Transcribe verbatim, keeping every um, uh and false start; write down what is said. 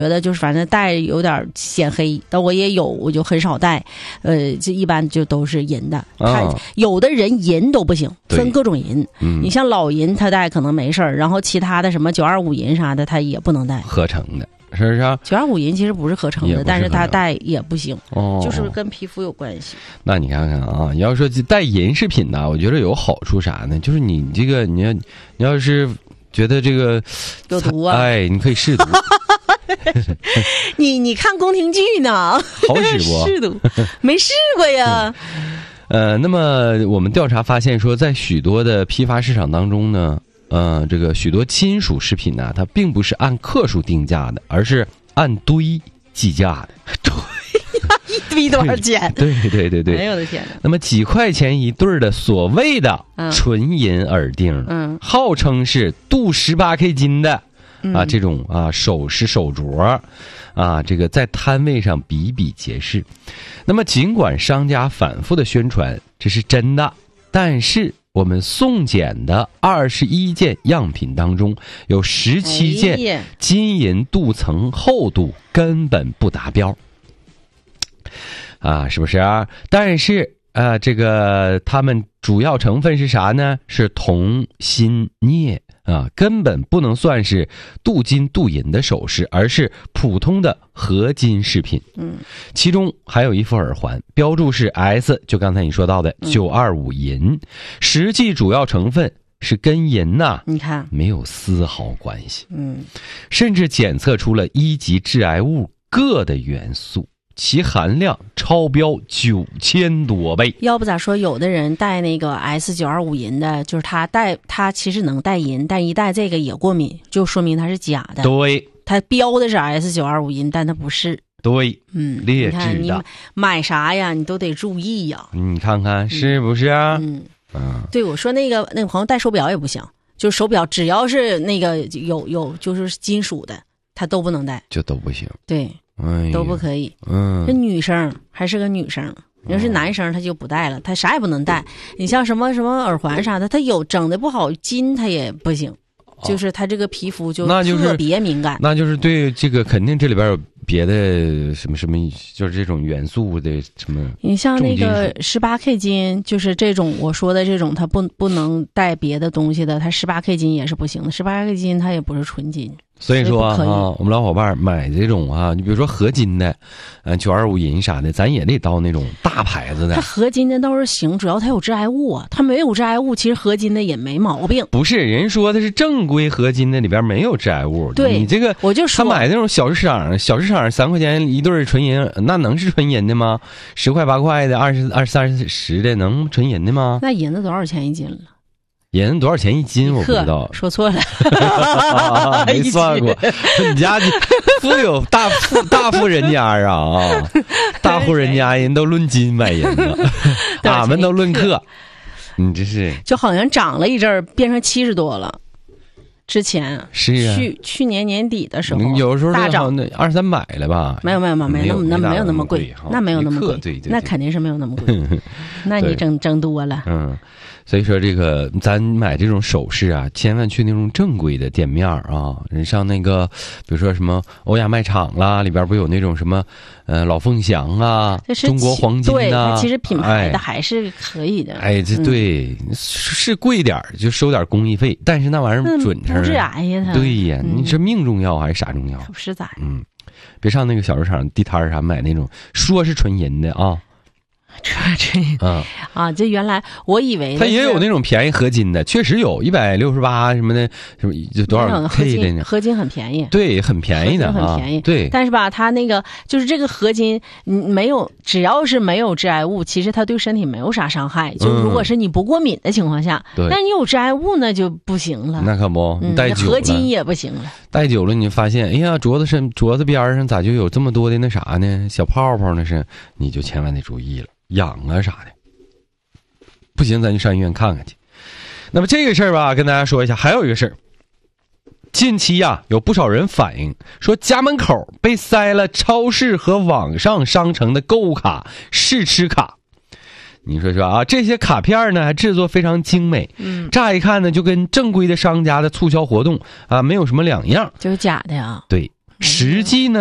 觉得就是反正带有点显黑，但我也有，我就很少带，呃，这一般就都是银的。他、啊、有的人银都不行，分各种银。嗯，你像老银他带可能没事儿，然后其他的什么九二五银啥的他也不能带。 合成的是不是啊？ 九二五银其实不是合成的，是但是他带也不行， 哦， 就是跟皮肤有关系。 那你看看啊，你要说带银饰品呢，我觉得有好处啥呢？就是你这个你要你要是觉得这个有毒啊， 哎，你可以试毒。 你你看宫廷剧呢？ 好使不？ 试毒没试过呀。 呃，那么我们调查发现说，在许多的批发市场当中呢，呃，这个许多亲属食品呢，它并不是按克数定价的，而是按堆计价的。 对呀，一堆多少钱？ 对对对对， 哎呦我的天哪！ 那么几块钱一对的所谓的纯银耳钉，嗯，号称是镀十八 K 金的。啊，这种啊首饰手镯，啊，这个在摊位上比比皆是。那么，尽管商家反复的宣传这是真的，但是我们送检的二十一件样品当中，有十七件金银镀层厚度根本不达标。啊，是不是啊？但是啊，这个它们主要成分是啥呢？是铜、锌、镍。啊，根本不能算是镀金镀银的首饰，而是普通的合金饰品。嗯，其中还有一副耳环，标注是 S， 就刚才你说到的九二五银，实际主要成分是跟银呐、啊， 你看没有丝毫关系。 嗯， 甚至检测出了一级致癌物铬的元素。其含量超标九千多倍。 要不咋说，有的人带那个 S 九二五银的，就是他带他其实能带银，但一带这个也过敏，就说明它是假的。 对， 他标的是 S 九二五银，但它不是。 对， 嗯， 劣质的。 你买啥呀？你都得注意呀。 你看看是不是啊？ 嗯，嗯对，我说那个那个朋友戴手表也不行，就是手表只要是那个有有就是金属的，他都不能戴， 就都不行。 对。 哎、 都不可以。 嗯， 这女生还是个女生，要是男生他就不戴了，他啥也不能戴。你像什么什么耳环啥的，他有整的不好，金他也不行，就是他这个皮肤就特别敏感。 那就是、那就是对这个肯定这里边有别的什么什么，就是这种元素的什么。 你像那个十八 K 金，就是这种我说的这种，它不不能带别的东西的，它十八 K 金也是不行的。十八 K 金它也不是纯金。 所以说啊，我们老伙伴买这种啊，你比如说合金的，呃，九二五银啥的，咱也得到那种大牌子的。 它合金的倒是行，主要它有致癌物啊。它没有致癌物，其实合金的也没毛病。 不是，人说的是正规合金的里边没有致癌物。 对， 你这个我就说， 他买那种小市场，小市场三块钱一对纯银，那能是纯银的吗？十块八块的，二十二三十的，能纯银的吗？ 那银子多少钱一斤了？ 银多少钱一斤？我不知道， 说错了， 啊、没算过。你家富有大富大富人家啊，大户人家人都论斤买银子，俺们都论克。你这是就好像涨了一阵儿，变成七十多了。之前是啊， 去去年年底的时候， 有时候大涨二三百了吧？ 没有没有没有没有那么没有那么贵，那没有那么贵， 对对， 那肯定是没有那么贵。那你挣挣多了， 嗯。所以说这个咱买这种首饰啊，千万去那种正规的店面啊。人上那个比如说什么欧亚卖场啦，里边不有那种什么呃老凤祥啊，中国黄金啊， 对，它其实品牌的还是可以的。 哎，这对、嗯、是贵点就收点工艺费，但是那玩意儿准成、 嗯、不致癌呀，它对呀、嗯，你是命重要还是啥重要？ 不是咋？ 嗯，别上那个小市场地摊啥买那种说是纯银的啊。 这这啊啊！这原来我以为它也有那种便宜合金的，确实有一百六十八什么的，什么就多少 K 的呢？ 合金很便宜， 对，很便宜的， 很便宜。 啊、对， 但是吧，它那个就是这个合金，没有，只要是没有致癌物，其实它对身体没有啥伤害。就如果是你不过敏的情况下， 嗯、 但你有致癌物那就不行了。 那可不，你戴久了、 嗯、合金也不行了。 戴久了，你发现，哎呀，镯子身镯子边上咋就有这么多的那啥呢？小泡泡那是，你就千万得注意了。痒啊啥的，不行，咱就上医院看看去。那么这个事儿吧，跟大家说一下，还有一个事儿，近期呀、啊，有不少人反映说，家门口被塞了超市和网上商城的购物卡、试吃卡。你说说啊，这些卡片呢，还制作非常精美，嗯，乍一看呢，就跟正规的商家的促销活动啊，没有什么两样， 就是假的呀。 对。 实际呢